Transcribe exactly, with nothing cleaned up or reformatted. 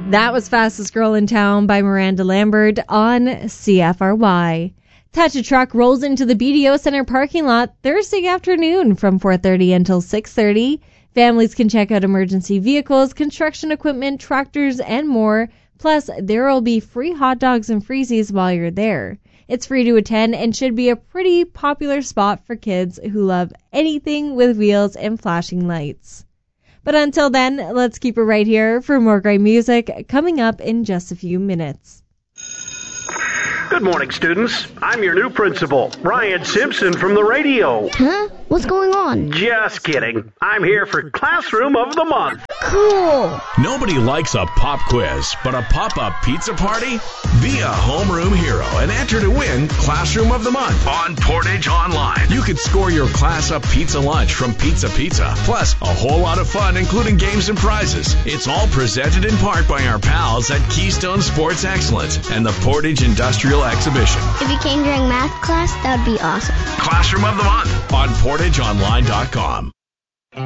That was Fastest Girl in Town by Miranda Lambert on C F R Y. Touch a Truck rolls into the B D O Center parking lot Thursday afternoon from four thirty until six thirty. Families can check out emergency vehicles, construction equipment, tractors, and more. Plus, there will be free hot dogs and freezies while you're there. It's free to attend and should be a pretty popular spot for kids who love anything with wheels and flashing lights. But until then, let's keep it right here for more great music coming up in just a few minutes. Good morning, students. I'm your new principal, Ryan Simpson from the radio. Huh? What's going on? Just kidding. I'm here for Classroom of the Month. Cool. Nobody likes a pop quiz, but a pop-up pizza party? Be a homeroom hero and enter to win Classroom of the Month on Portage Online. You could score your class-up pizza lunch from Pizza Pizza, plus a whole lot of fun, including games and prizes. It's all presented in part by our pals at Keystone Sports Excellence and the Portage Industrial Exhibition. If you came during math class, that would be awesome. Classroom of the Month on portage online dot com.